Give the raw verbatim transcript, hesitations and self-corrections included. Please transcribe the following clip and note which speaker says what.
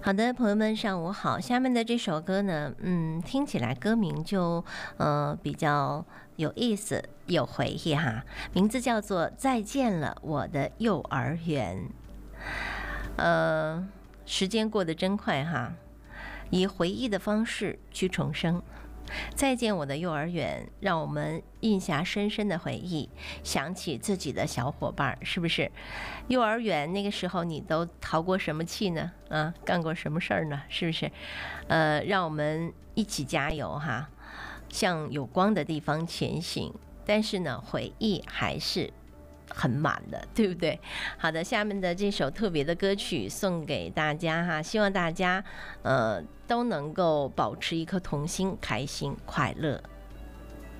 Speaker 1: 好的，朋友们，上午好。下面的这首歌呢，嗯，听起来歌名就呃比较有意思，有回忆哈。名字叫做《再见了，我的幼儿园》。呃，时间过得真快哈，以回忆的方式去重生。再见我的幼儿园，让我们印下深深的回忆，想起自己的小伙伴，是不是？幼儿园那个时候你都逃过什么气呢？啊，干过什么事儿呢？是不是？呃，让我们一起加油哈，向有光的地方前行。但是呢，回忆还是很满的，对不对？好的，下面的这首特别的歌曲送给大家哈，希望大家呃都能够保持一颗童心，开心快乐。